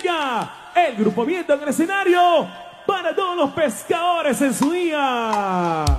ya el grupo Viento en el escenario para todos los pescadores en su día.